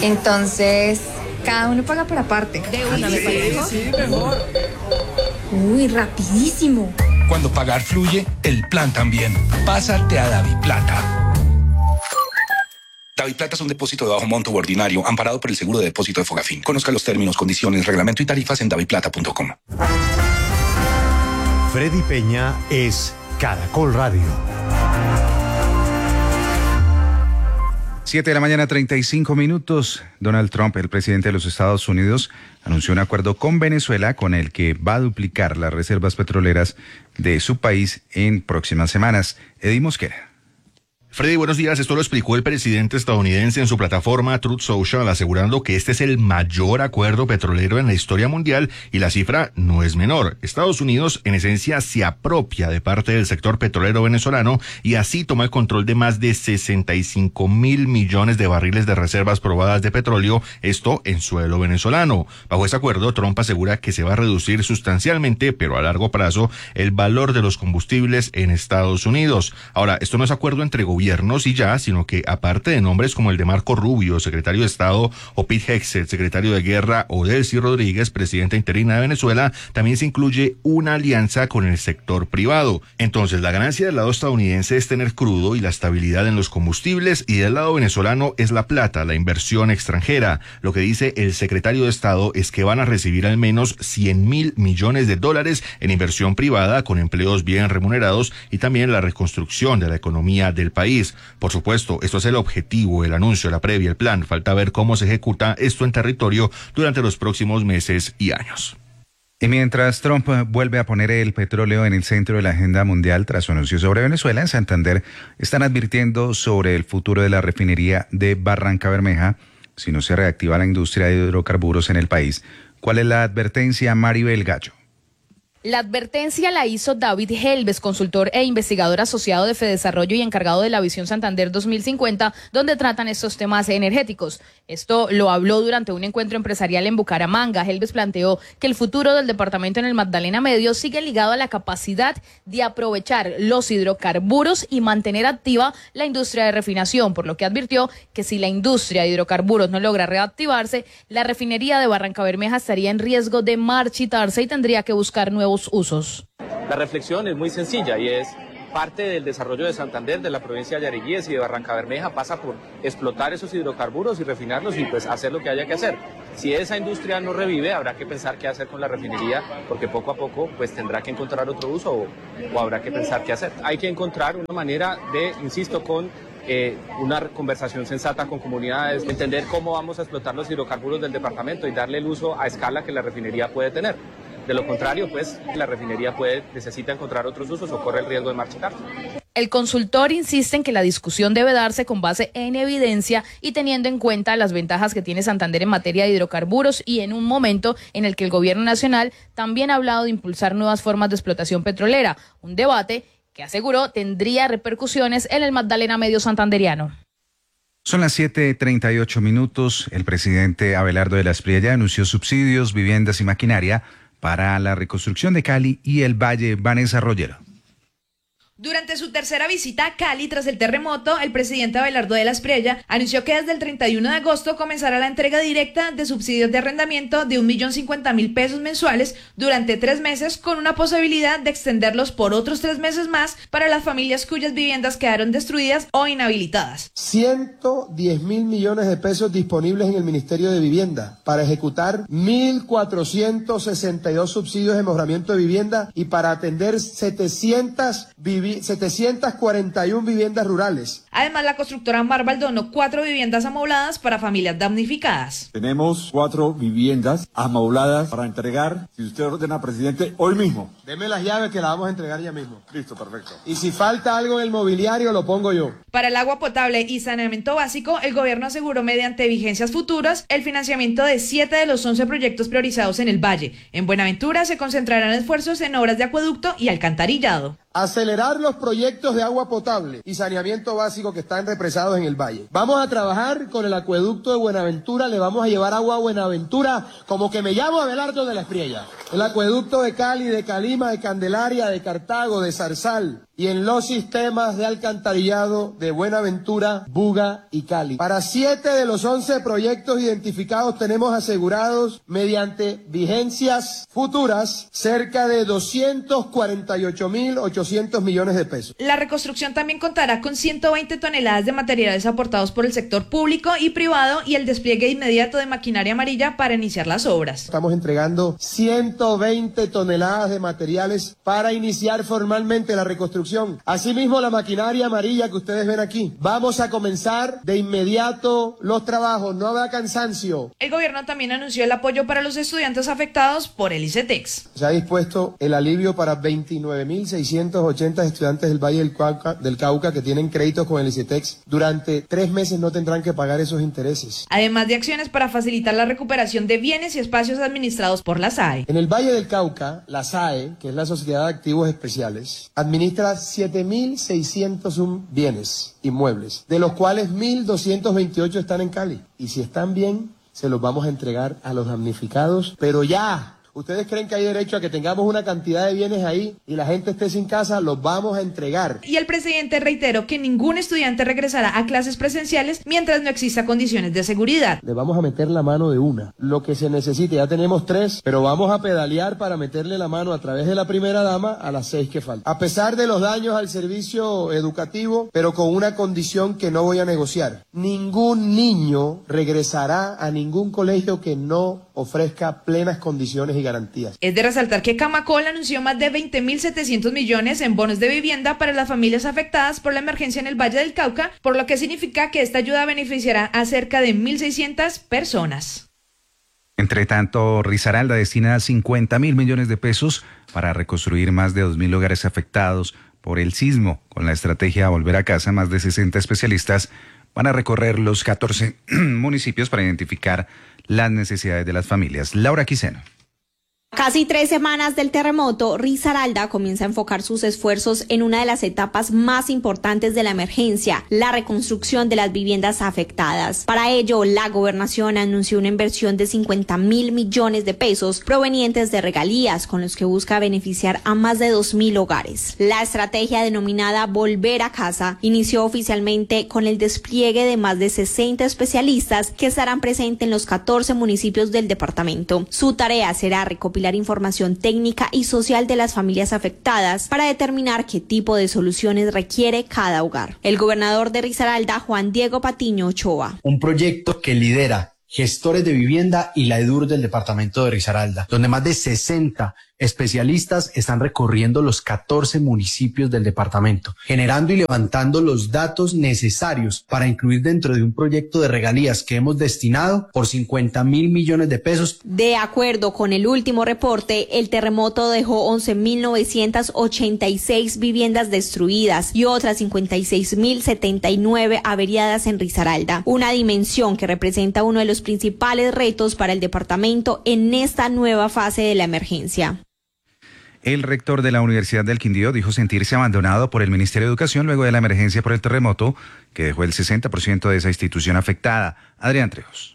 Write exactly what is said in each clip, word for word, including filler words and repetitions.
Entonces, cada uno paga por aparte. De una, me parece. Sí, sí, mejor. Uy, rapidísimo. Cuando pagar fluye, el plan también. Pásate a DaviPlata. DaviPlata es un depósito de bajo monto ordinario amparado por el seguro de depósito de Fogafín. Conozca los términos, condiciones, reglamento y tarifas en daviplata punto com. Freddy Peña es Caracol Radio. siete de la mañana, treinta y cinco minutos. Donald Trump, el presidente de los Estados Unidos, anunció un acuerdo con Venezuela con el que va a duplicar las reservas petroleras de su país en próximas semanas. Eddie Mosquera. Freddy, buenos días. Esto lo explicó el presidente estadounidense en su plataforma Truth Social, asegurando que este es el mayor acuerdo petrolero en la historia mundial y la cifra no es menor. Estados Unidos, en esencia, se apropia de parte del sector petrolero venezolano y así toma el control de más de sesenta y cinco mil millones de barriles de reservas probadas de petróleo, esto en suelo venezolano. Bajo este acuerdo, Trump asegura que se va a reducir sustancialmente, pero a largo plazo, el valor de los combustibles en Estados Unidos. Ahora, esto no es acuerdo entre gobiernos gobiernos y ya, sino que aparte de nombres como el de Marco Rubio, secretario de Estado, o Pete Hegseth, secretario de Guerra, o Delcy Rodríguez, presidenta interina de Venezuela, también se incluye una alianza con el sector privado. Entonces, la ganancia del lado estadounidense es tener crudo y la estabilidad en los combustibles, y del lado venezolano es la plata, la inversión extranjera. Lo que dice el secretario de Estado es que van a recibir al menos cien mil millones de dólares en inversión privada con empleos bien remunerados y también la reconstrucción de la economía del país. Por supuesto, esto es el objetivo, el anuncio, la previa, el plan. Falta ver cómo se ejecuta esto en territorio durante los próximos meses y años. Y mientras Trump vuelve a poner el petróleo en el centro de la agenda mundial tras su anuncio sobre Venezuela, en Santander están advirtiendo sobre el futuro de la refinería de Barrancabermeja si no se reactiva la industria de hidrocarburos en el país. ¿Cuál es la advertencia, Maribel Gallo? La advertencia la hizo David Helves, consultor e investigador asociado de Fedesarrollo y encargado de la Visión Santander dos mil cincuenta, donde tratan estos temas energéticos. Esto lo habló durante un encuentro empresarial en Bucaramanga. Helves planteó que el futuro del departamento en el Magdalena Medio sigue ligado a la capacidad de aprovechar los hidrocarburos y mantener activa la industria de refinación, por lo que advirtió que si la industria de hidrocarburos no logra reactivarse, la refinería de Barrancabermeja estaría en riesgo de marchitarse y tendría que buscar nuevos usos. La reflexión es muy sencilla y es parte del desarrollo de Santander, de la provincia de Yariguíes y de Barrancabermeja pasa por explotar esos hidrocarburos y refinarlos y pues hacer lo que haya que hacer. Si esa industria no revive, habrá que pensar qué hacer con la refinería, porque poco a poco pues tendrá que encontrar otro uso o, o habrá que pensar qué hacer. Hay que encontrar una manera de, insisto, con eh, una conversación sensata con comunidades, entender cómo vamos a explotar los hidrocarburos del departamento y darle el uso a escala que la refinería puede tener. De lo contrario, pues la refinería puede necesita encontrar otros usos o corre el riesgo de marchitarse. El consultor insiste en que la discusión debe darse con base en evidencia y teniendo en cuenta las ventajas que tiene Santander en materia de hidrocarburos y en un momento en el que el gobierno nacional también ha hablado de impulsar nuevas formas de explotación petrolera, un debate que aseguró tendría repercusiones en el Magdalena Medio santanderiano. Son las siete treinta y ocho minutos. El presidente Abelardo de la Espriella anunció subsidios, viviendas y maquinaria para la reconstrucción de Cali y el Valle. Vanessa Rollero. Durante su tercera visita a Cali tras el terremoto, el presidente Abelardo de la Espriella anunció que desde el treinta y uno de agosto comenzará la entrega directa de subsidios de arrendamiento de un millón cincuenta mil pesos mensuales durante tres meses, con una posibilidad de extenderlos por otros tres meses más para las familias cuyas viviendas quedaron destruidas o inhabilitadas. ciento diez mil millones de pesos disponibles en el Ministerio de Vivienda para ejecutar mil cuatrocientos sesenta y dos subsidios de mejoramiento de vivienda y para atender setecientas viviendas setecientas cuarenta y una viviendas rurales. Además, la constructora Marval donó cuatro viviendas amobladas para familias damnificadas. Tenemos cuatro viviendas amobladas para entregar, si usted ordena, presidente, hoy mismo. Deme las llaves que las vamos a entregar ya mismo. Listo, perfecto. Y si falta algo en el mobiliario, lo pongo yo. Para el agua potable y saneamiento básico, el gobierno aseguró mediante vigencias futuras el financiamiento de siete de los once proyectos priorizados en el Valle. En Buenaventura se concentrarán esfuerzos en obras de acueducto y alcantarillado. Acelerar los proyectos de agua potable y saneamiento básico que están represados en el Valle. Vamos a trabajar con el acueducto de Buenaventura, le vamos a llevar agua a Buenaventura como que me llamo Abelardo de la Espriella. El acueducto de Cali, de Calima, de Candelaria, de Cartago, de Zarzal y en los sistemas de alcantarillado de Buenaventura, Buga y Cali. Para siete de los once proyectos identificados tenemos asegurados mediante vigencias futuras cerca de doscientos cuarenta y ocho mil ochocientos millones de pesos. La reconstrucción también contará con ciento veinte toneladas de materiales aportados por el sector público y privado y el despliegue inmediato de maquinaria amarilla para iniciar las obras. Estamos entregando ciento veinte toneladas de materiales para iniciar formalmente la reconstrucción. Asimismo, la maquinaria amarilla que ustedes ven aquí. Vamos a comenzar de inmediato los trabajos, no habrá cansancio. El gobierno también anunció el apoyo para los estudiantes afectados por el ICETEX. Se ha dispuesto el alivio para veintinueve mil seiscientos ochenta estudiantes del Valle del Cauca, del Cauca que tienen créditos con el ICETEX. Durante tres meses no tendrán que pagar esos intereses. Además de acciones para facilitar la recuperación de bienes y espacios administrados por la S A E. En el Valle del Cauca, la S A E, que es la Sociedad de Activos Especiales, administra siete mil seiscientos uno bienes inmuebles, de los cuales mil doscientos veintiocho están en Cali. Y si están bien, se los vamos a entregar a los damnificados, pero ya. ¿Ustedes creen que hay derecho a que tengamos una cantidad de bienes ahí y la gente esté sin casa? Los vamos a entregar. Y el presidente reiteró que ningún estudiante regresará a clases presenciales mientras no exista condiciones de seguridad. Le vamos a meter la mano de una, lo que se necesite. Ya tenemos tres, pero vamos a pedalear para meterle la mano a través de la primera dama a las seis que faltan. A pesar de los daños al servicio educativo, pero con una condición que no voy a negociar. Ningún niño regresará a ningún colegio que no ofrezca plenas condiciones y garantías. Es de resaltar que Camacol anunció más de veinte mil setecientos millones en bonos de vivienda para las familias afectadas por la emergencia en el Valle del Cauca, por lo que significa que esta ayuda beneficiará a cerca de mil seiscientas personas. Entre tanto, Risaralda destina cincuenta mil millones de pesos para reconstruir más de dos mil hogares afectados por el sismo. Con la estrategia Volver a Casa, más de sesenta especialistas van a recorrer los catorce municipios para identificar las necesidades de las familias. Laura Quiseno. Casi tres semanas del terremoto, Risaralda comienza a enfocar sus esfuerzos en una de las etapas más importantes de la emergencia, la reconstrucción de las viviendas afectadas. Para ello, la gobernación anunció una inversión de cincuenta mil millones de pesos provenientes de regalías, con los que busca beneficiar a más de dos mil hogares. La estrategia denominada Volver a Casa inició oficialmente con el despliegue de más de sesenta especialistas que estarán presentes en los catorce municipios del departamento. Su tarea será recopilar información técnica y social de las familias afectadas para determinar qué tipo de soluciones requiere cada hogar. El gobernador de Risaralda, Juan Diego Patiño Ochoa. Un proyecto que lidera gestores de vivienda y la EDUR del departamento de Risaralda, donde más de sesenta especialistas están recorriendo los catorce municipios del departamento, generando y levantando los datos necesarios para incluir dentro de un proyecto de regalías que hemos destinado por cincuenta mil millones de pesos. De acuerdo con el último reporte, el terremoto dejó once mil novecientas ochenta y seis viviendas destruidas y otras cincuenta y seis mil setenta y nueve averiadas en Risaralda, una dimensión que representa uno de los principales retos para el departamento en esta nueva fase de la emergencia. El rector de la Universidad del Quindío dijo sentirse abandonado por el Ministerio de Educación luego de la emergencia por el terremoto que dejó el sesenta por ciento de esa institución afectada. Adrián Trejos.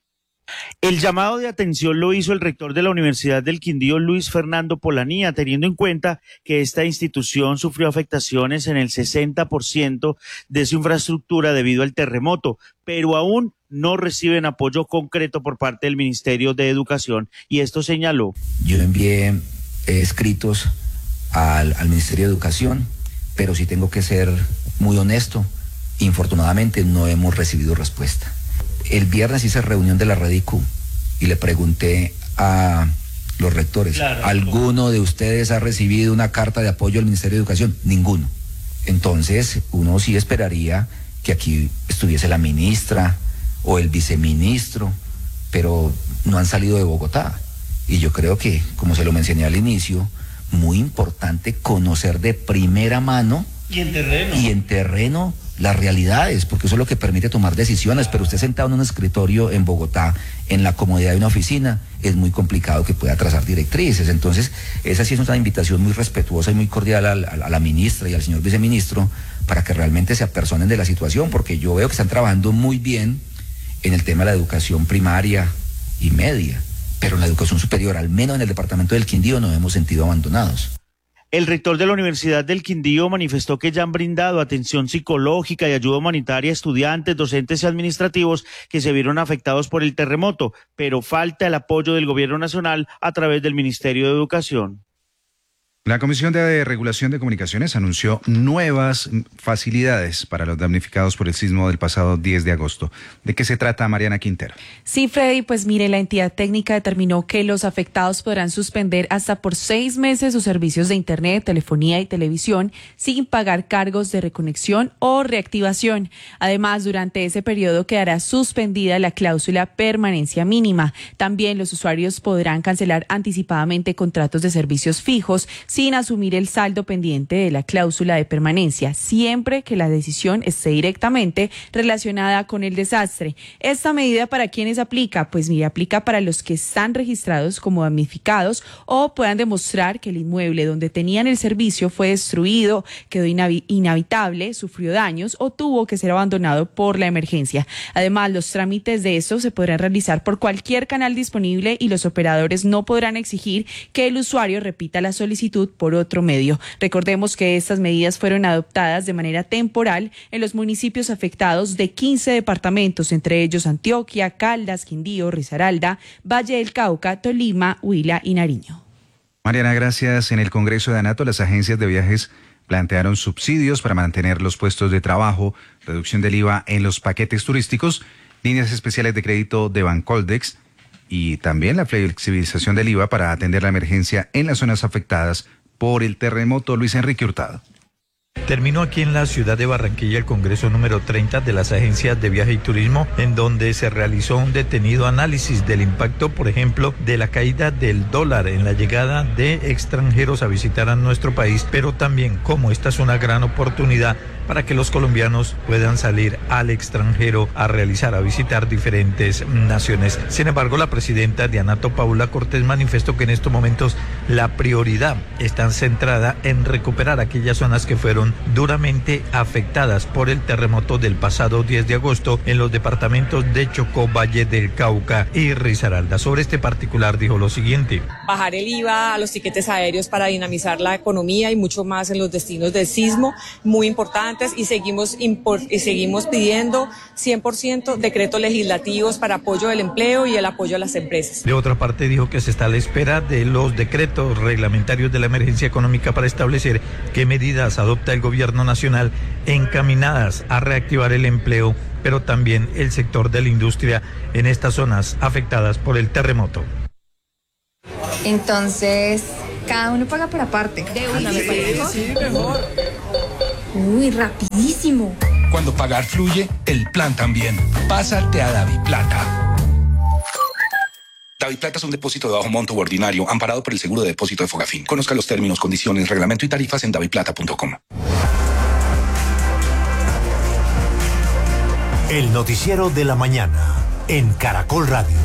El llamado de atención lo hizo el rector de la Universidad del Quindío, Luis Fernando Polanía, teniendo en cuenta que esta institución sufrió afectaciones en el sesenta por ciento de su infraestructura debido al terremoto, pero aún no reciben apoyo concreto por parte del Ministerio de Educación, y esto señaló. Yo envié Eh, escritos al, al Ministerio de Educación, pero sí tengo que ser muy honesto, infortunadamente no hemos recibido respuesta. El viernes hice reunión de la Redicu y le pregunté a los rectores, claro, ¿alguno de ustedes ha recibido una carta de apoyo del Ministerio de Educación? Ninguno. Entonces uno sí esperaría que aquí estuviese la ministra o el viceministro, pero no han salido de Bogotá. Y yo creo que, como se lo mencioné al inicio, muy importante conocer de primera mano y en terreno, y en terreno las realidades, porque eso es lo que permite tomar decisiones. Pero usted sentado en un escritorio en Bogotá, en la comodidad de una oficina, es muy complicado que pueda trazar directrices. Entonces, esa sí es una invitación muy respetuosa y muy cordial a, a, a la ministra y al señor viceministro para que realmente se apersonen de la situación, porque yo veo que están trabajando muy bien en el tema de la educación primaria y media. Pero en la educación superior, al menos en el departamento del Quindío, nos hemos sentido abandonados. El rector de la Universidad del Quindío manifestó que ya han brindado atención psicológica y ayuda humanitaria a estudiantes, docentes y administrativos que se vieron afectados por el terremoto, pero falta el apoyo del gobierno nacional a través del Ministerio de Educación. La Comisión de Regulación de Comunicaciones anunció nuevas facilidades para los damnificados por el sismo del pasado diez de agosto. ¿De qué se trata, Mariana Quintero? Sí, Freddy, pues mire, la entidad técnica determinó que los afectados podrán suspender hasta por seis meses sus servicios de Internet, telefonía y televisión sin pagar cargos de reconexión o reactivación. Además, durante ese periodo quedará suspendida la cláusula permanencia mínima. También los usuarios podrán cancelar anticipadamente contratos de servicios fijos sin asumir el saldo pendiente de la cláusula de permanencia, siempre que la decisión esté directamente relacionada con el desastre. ¿Esta medida para quiénes aplica? Pues mire, aplica para los que están registrados como damnificados o puedan demostrar que el inmueble donde tenían el servicio fue destruido, quedó inhabi- inhabitable, sufrió daños o tuvo que ser abandonado por la emergencia. Además, los trámites de estos se podrán realizar por cualquier canal disponible y los operadores no podrán exigir que el usuario repita la solicitud por otro medio. Recordemos que estas medidas fueron adoptadas de manera temporal en los municipios afectados de quince departamentos, entre ellos Antioquia, Caldas, Quindío, Risaralda, Valle del Cauca, Tolima, Huila y Nariño. Mariana, gracias. En el Congreso de ANATO, las agencias de viajes plantearon subsidios para mantener los puestos de trabajo, reducción del I V A en los paquetes turísticos, líneas especiales de crédito de Bancoldex y también la flexibilización del I V A para atender la emergencia en las zonas afectadas por el terremoto. Luis Enrique Hurtado. Terminó aquí en la ciudad de Barranquilla el Congreso número treinta de las agencias de viaje y turismo, en donde se realizó un detenido análisis del impacto, por ejemplo, de la caída del dólar en la llegada de extranjeros a visitar a nuestro país, pero también cómo esta es una gran oportunidad para que los colombianos puedan salir al extranjero a realizar, a visitar diferentes naciones. Sin embargo, la presidenta de ANATO, Paula Cortés, manifestó que en estos momentos la prioridad está centrada en recuperar aquellas zonas que fueron duramente afectadas por el terremoto del pasado diez de agosto en los departamentos de Chocó, Valle del Cauca y Risaralda. Sobre este particular dijo lo siguiente: bajar el I V A a los tiquetes aéreos para dinamizar la economía y mucho más en los destinos del sismo, muy importante. Y seguimos, import, y seguimos pidiendo cien por ciento decretos legislativos para apoyo del empleo y el apoyo a las empresas. De otra parte, dijo que se está a la espera de los decretos reglamentarios de la emergencia económica para establecer qué medidas adopta el gobierno nacional encaminadas a reactivar el empleo, pero también el sector de la industria en estas zonas afectadas por el terremoto. Entonces, cada uno paga por aparte. De una, me parece. Sí, mejor. Uy, rapidísimo. Cuando pagar fluye, el plan también. Pásate a DaviPlata. DaviPlata es un depósito de bajo monto u ordinario amparado por el seguro de depósito de Fogafín. Conozca los términos, condiciones, reglamento y tarifas en daviplata punto com. El noticiero de la mañana en Caracol Radio.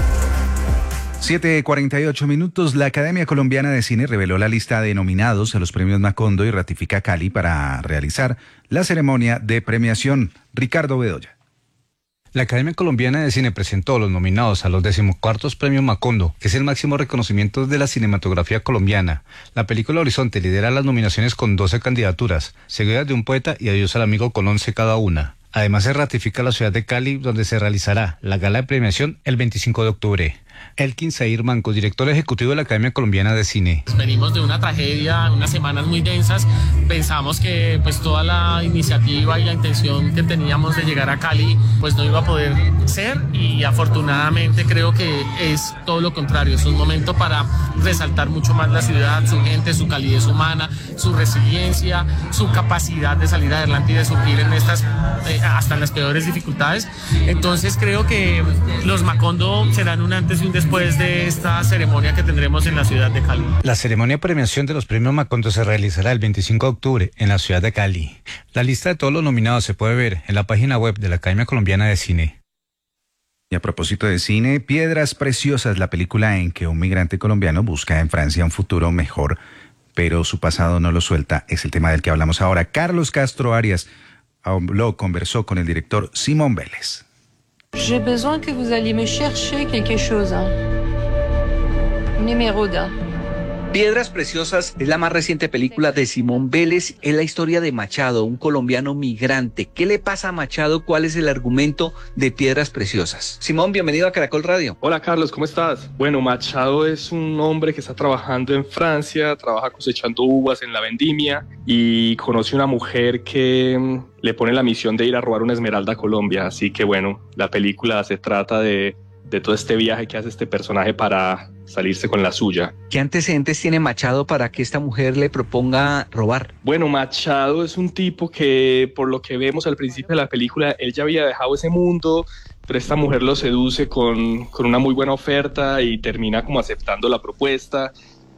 siete cuarenta y ocho minutos. La Academia Colombiana de Cine reveló la lista de nominados a los premios Macondo y ratifica a Cali para realizar la ceremonia de premiación. Ricardo Bedoya. La Academia Colombiana de Cine presentó los nominados a los decimocuartos Premios Macondo, que es el máximo reconocimiento de la cinematografía colombiana. La película Horizonte lidera las nominaciones con doce candidaturas, seguidas de Un poeta y Adiós al amigo con once cada una. Además, se ratifica la ciudad de Cali, donde se realizará la gala de premiación el veinticinco de octubre. Elkin Zahir Manco, director ejecutivo de la Academia Colombiana de Cine. Venimos de una tragedia, unas semanas muy densas. Pensamos que pues toda la iniciativa y la intención que teníamos de llegar a Cali pues no iba a poder ser, y afortunadamente creo que es todo lo contrario. Es un momento para resaltar mucho más la ciudad, su gente, su calidez humana, su resiliencia, su capacidad de salir adelante y de surgir en estas eh, hasta en las peores dificultades. Entonces creo que los Macondo serán un antes y un después de esta ceremonia que tendremos en la ciudad de Cali. La ceremonia de premiación de los premios Macondo se realizará el veinticinco de octubre en la ciudad de Cali. La lista de todos los nominados se puede ver en la página web de la Academia Colombiana de Cine. Y a propósito de cine, Piedras Preciosas, la película en que un migrante colombiano busca en Francia un futuro mejor, pero su pasado no lo suelta, es el tema del que hablamos ahora. Carlos Castro Arias habló, conversó con el director Simón Vélez. J'ai besoin que vous alliez me chercher quelque chose. Une émeraude. Piedras Preciosas es la más reciente película de Simón Vélez. Es la historia de Machado, un colombiano migrante. ¿Qué le pasa a Machado? ¿Cuál es el argumento de Piedras Preciosas? Simón, bienvenido a Caracol Radio. Hola Carlos, ¿cómo estás? Bueno, Machado es un hombre que está trabajando en Francia, trabaja cosechando uvas en la vendimia y conoce una mujer que le pone la misión de ir a robar una esmeralda a Colombia. Así que bueno, la película se trata de, de todo este viaje que hace este personaje para salirse con la suya. ¿Qué antecedentes tiene Machado para que esta mujer le proponga robar? Bueno, Machado es un tipo que, por lo que vemos al principio de la película, él ya había dejado ese mundo, pero esta mujer lo seduce con, con una muy buena oferta y termina como aceptando la propuesta,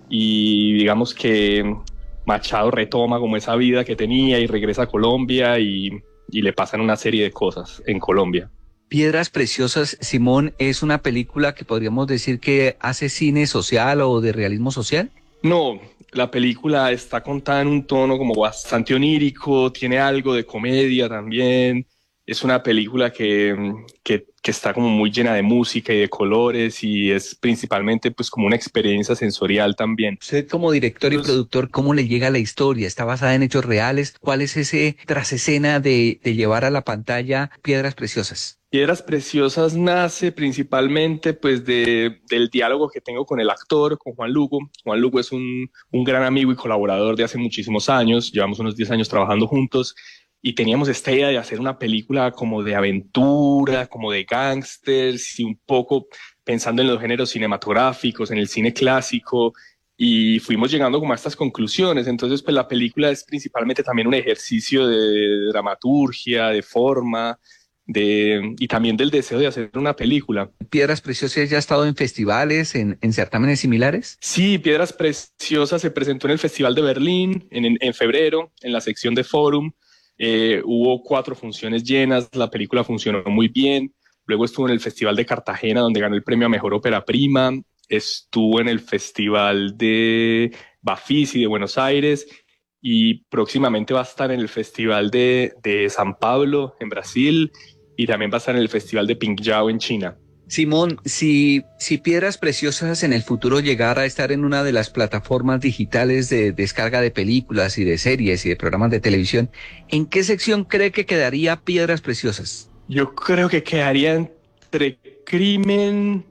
y digamos que Machado retoma como esa vida que tenía y regresa a Colombia y, y le pasan una serie de cosas en Colombia. Piedras Preciosas, Simón, ¿es una película que podríamos decir que hace cine social o de realismo social? No, la película está contada en un tono como bastante onírico, tiene algo de comedia también. Es una película que, que, que está como muy llena de música y de colores, y es principalmente pues como una experiencia sensorial también. Usted como director y productor, ¿cómo le llega la historia? ¿Está basada en hechos reales? ¿Cuál es ese trasescena de, de llevar a la pantalla Piedras Preciosas? Piedras Preciosas nace principalmente pues de, del diálogo que tengo con el actor, con Juan Lugo. Juan Lugo es un, un gran amigo y colaborador de hace muchísimos años, llevamos unos diez años trabajando juntos, y teníamos esta idea de hacer una película como de aventura, como de gángsters, y un poco pensando en los géneros cinematográficos, en el cine clásico, y fuimos llegando como a estas conclusiones. Entonces pues la película es principalmente también un ejercicio de dramaturgia, de forma, De, y también del deseo de hacer una película. ¿Piedras Preciosas ya ha estado en festivales, en, en certámenes similares? Sí, Piedras Preciosas se presentó en el Festival de Berlín en, en, en febrero, en la sección de Forum. Eh, hubo cuatro funciones llenas, la película funcionó muy bien. Luego estuvo en el Festival de Cartagena, donde ganó el premio a Mejor Ópera Prima. Estuvo en el Festival de Bafisi de Buenos Aires, y próximamente va a estar en el Festival de, de San Pablo en Brasil, y también va a estar en el Festival de Pingzhou en China. Simón, si, si Piedras Preciosas en el futuro llegara a estar en una de las plataformas digitales de descarga de películas y de series y de programas de televisión, ¿en qué sección cree que quedaría Piedras Preciosas? Yo creo que quedaría entre crimen,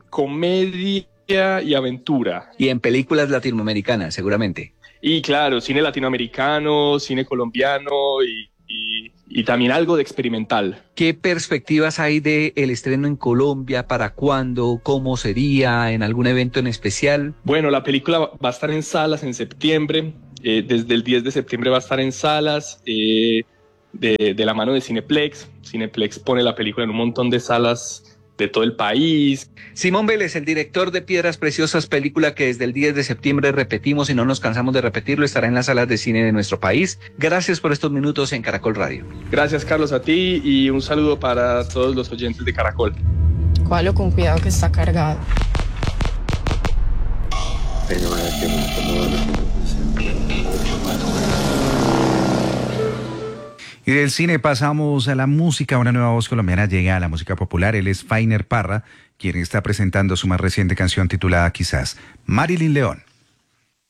comedia y aventura. Y en películas latinoamericanas, seguramente. Y claro, cine latinoamericano, cine colombiano y, y, y también algo de experimental. ¿Qué perspectivas hay de el estreno en Colombia? ¿Para cuándo? ¿Cómo sería? ¿En algún evento en especial? Bueno, la película va a estar en salas en septiembre. Eh, desde el diez de septiembre va a estar en salas eh, de, de la mano de Cineplex. Cineplex pone la película en un montón de salas de todo el país. Simón Vélez, el director de Piedras Preciosas, película que desde el diez de septiembre repetimos y no nos cansamos de repetirlo, estará en las salas de cine de nuestro país. Gracias por estos minutos en Caracol Radio. Gracias, Carlos, a ti, y un saludo para todos los oyentes de Caracol. Cójalo con cuidado que está cargado. Y del cine pasamos a la música. Una nueva voz colombiana llega a la música popular. Él es Fainer Parra, quien está presentando su más reciente canción titulada Quizás. Marilyn León.